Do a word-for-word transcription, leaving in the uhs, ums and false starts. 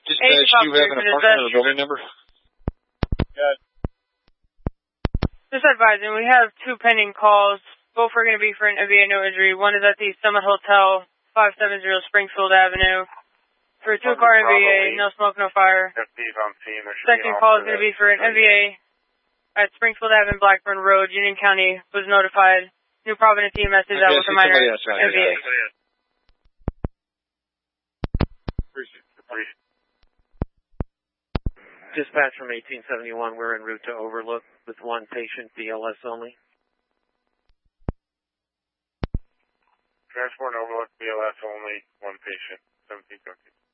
Dispatch, do you have an apartment or a building number? Yeah. Just advising, we have two pending calls. Both are going to be for an M V A no injury. One is at the Summit Hotel, five seventy Springfield Avenue. For a two-car M V A, no smoke, no fire. Second call is going to be for an M V A at Springfield Avenue, Blackburn Road, Union County, was notified. New Providence E M S is out with a minor M V A. Dispatch from eighteen seventy-one, we're en route to Overlook with one patient, B L S only. Transport and Overlook, B L S only, one patient, seventeen seventeen.